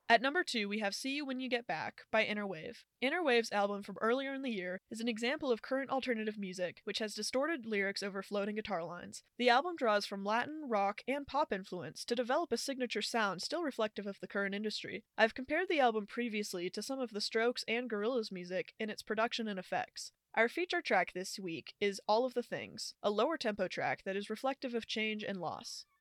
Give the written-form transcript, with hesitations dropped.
At number 2, we have See You When You Get Back by Innerwave. Innerwave's album from earlier in the year is an example of current alternative music, which has distorted lyrics over floating guitar lines. The album draws from Latin, rock, and pop influence to develop a signature sound still reflective of the current industry. I've compared the album previously to some of the Strokes and Gorillaz music in its production and effects. Our feature track this week is All of the Things, a lower tempo track that is reflective of change and loss.